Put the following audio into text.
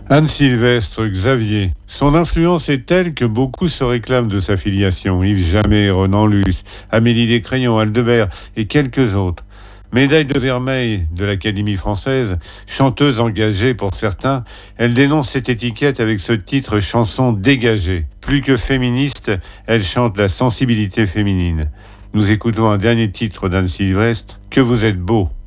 Anne Sylvestre, Xavier. Son influence est telle que beaucoup se réclament de sa filiation. Yves Jamais, Renan Luce, Amélie Descrayon, Aldebert et quelques autres. Médaille de vermeil de l'Académie française, chanteuse engagée pour certains, elle dénonce cette étiquette avec ce titre chanson dégagée. Plus que féministe, elle chante la sensibilité féminine. Nous écoutons un dernier titre d'Anne Sylvestre, Que vous êtes beau.